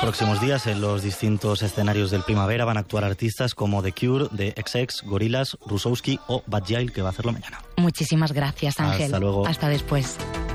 próximos días en los distintos escenarios del Primavera van a actuar artistas como The Cure, The XX, Gorillaz, Rusowski o Bad Gyal, que va a hacerlo mañana. Muchísimas gracias, Ángel. Hasta luego. Hasta después.